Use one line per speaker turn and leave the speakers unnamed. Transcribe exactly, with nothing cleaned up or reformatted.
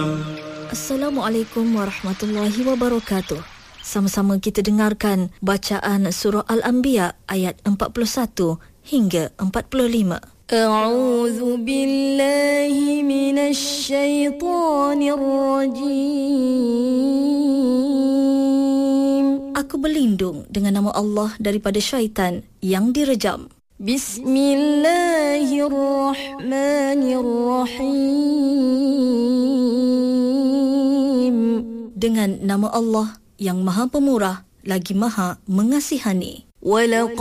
Assalamualaikum warahmatullahi wabarakatuh. Sama-sama kita dengarkan bacaan surah Al-Anbiya ayat empat puluh satu hingga empat puluh lima. A'udzu billahi minasy syaithanir rajim. Aku berlindung dengan nama Allah daripada syaitan yang direjam. Bismillahirrahmanirrahim. Dengan nama Allah yang Maha Pemurah lagi Maha Mengasihani. Walaqad